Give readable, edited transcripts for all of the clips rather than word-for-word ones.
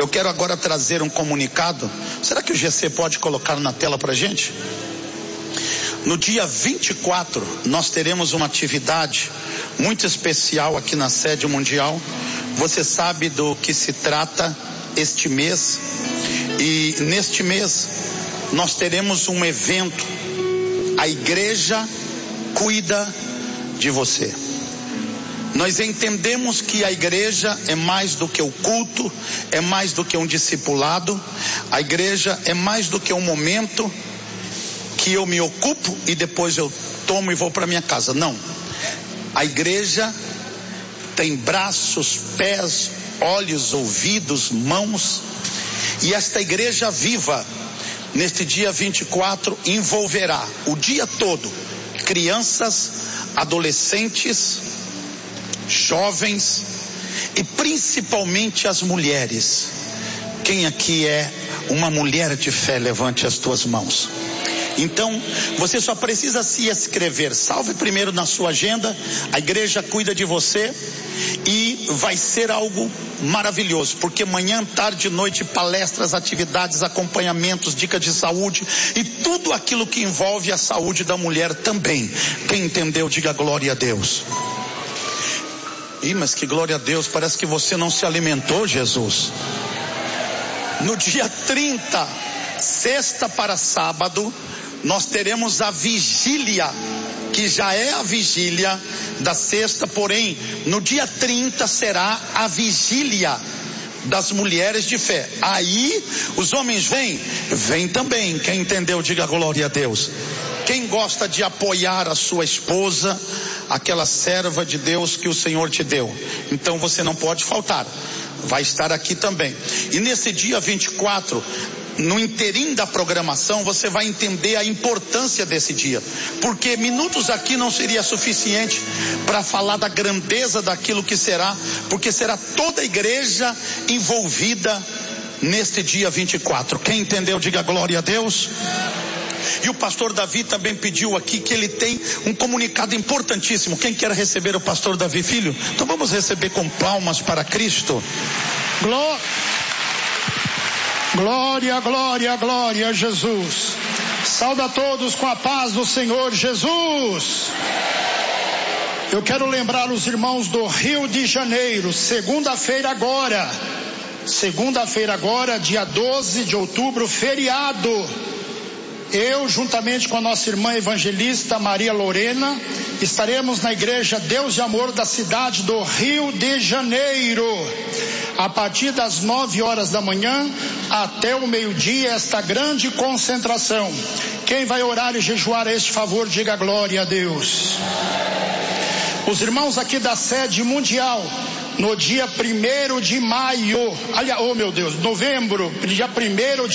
Eu quero agora trazer um comunicado. Será que o GC pode colocar na tela pra gente? No dia 24, nós teremos uma atividade muito especial aqui na sede mundial. Você sabe do que se trata este mês. E neste mês, nós teremos um evento. A igreja cuida de você. Nós entendemos que a igreja é mais do que o culto, é mais do que um discipulado. A igreja é mais do que um momento que eu me ocupo e depois eu tomo e vou para minha casa. Não. A igreja tem braços, pés, olhos, ouvidos, mãos. E esta igreja viva, neste dia 24, envolverá o dia todo crianças, adolescentes, jovens e principalmente as mulheres. Quem aqui é uma mulher de fé? Levante as tuas mãos. Então, você só precisa se inscrever. Salve primeiro na sua agenda. A igreja cuida de você e vai ser algo maravilhoso, porque manhã, tarde e noite, palestras, atividades, acompanhamentos, dicas de saúde e tudo aquilo que envolve a saúde da mulher também. Quem entendeu, diga glória a Deus. Ih, mas que glória a Deus, parece que você não se alimentou, Jesus. No dia 30, sexta para sábado, nós teremos a vigília, que já é a vigília da sexta, porém, no dia 30 será a vigília das mulheres de fé. Aí, os homens vêm também. Quem entendeu, diga glória a Deus. Quem gosta de apoiar a sua esposa, aquela serva de Deus que o Senhor te deu, então você não pode faltar, vai estar aqui também. E nesse dia 24, no interim da programação, você vai entender a importância desse dia, porque minutos aqui não seria suficiente para falar da grandeza daquilo que será, porque será toda a igreja envolvida neste dia 24. Quem entendeu, diga glória a Deus. E o pastor Davi também pediu aqui que ele tem um comunicado importantíssimo. Quem quer receber o pastor Davi, filho? Então vamos receber com palmas para Cristo. Glória, glória, glória a Jesus. Sauda a todos com a paz do Senhor Jesus. Eu quero lembrar os irmãos do Rio de Janeiro, segunda-feira agora, dia 12 de outubro, feriado. Eu, juntamente com a nossa irmã evangelista Maria Lorena, estaremos na igreja Deus de Amor da cidade do Rio de Janeiro, a partir das 9 horas da manhã até o meio-dia, esta grande concentração. Quem vai orar e jejuar a este favor, diga glória a Deus. Os irmãos aqui da sede mundial, no dia 1º de maio, dia 1º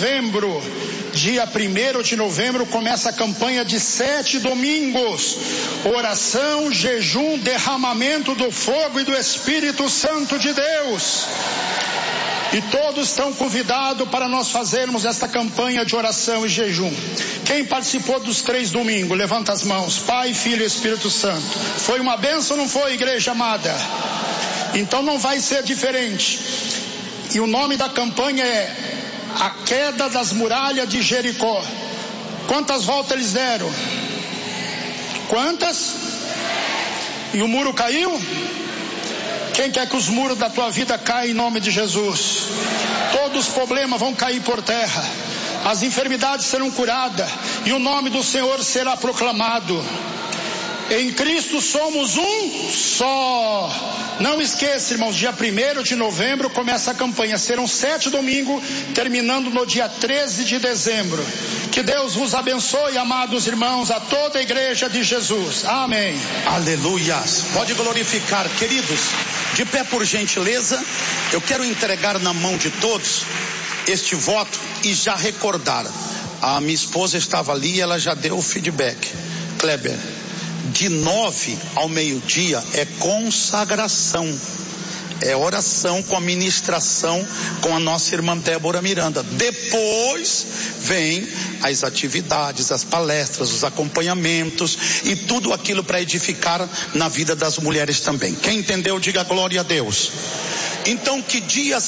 de novembro começa a campanha de 7 domingos, oração, jejum, derramamento do fogo e do Espírito Santo de Deus. E todos estão convidados para nós fazermos esta campanha de oração e jejum. Quem participou dos 3 domingos, levanta as mãos. Pai, Filho e Espírito Santo. Foi uma bênção ou não foi, igreja amada? Então não vai ser diferente. E o nome da campanha é A Queda das Muralhas de Jericó. Quantas voltas eles deram? Quantas? E o muro caiu? Quem quer que os muros da tua vida caiam em nome de Jesus? Todos os problemas vão cair por terra. As enfermidades serão curadas. E o nome do Senhor será proclamado. Em Cristo somos um só. Não esqueça, irmãos, dia 1º de novembro começa a campanha. Serão 7 domingos, terminando no dia 13 de dezembro. Que Deus vos abençoe, amados irmãos, a toda a igreja de Jesus. Amém. Aleluia. Pode glorificar, queridos. De pé, por gentileza. Eu quero entregar na mão de todos este voto e já recordar. A minha esposa estava ali e ela já deu o feedback. Kleber, de 9 ao meio-dia é consagração, é oração com a ministração com a nossa irmã Débora Miranda. Depois vem as atividades, as palestras, os acompanhamentos e tudo aquilo para edificar na vida das mulheres também. Quem entendeu, diga glória a Deus. Então, que dia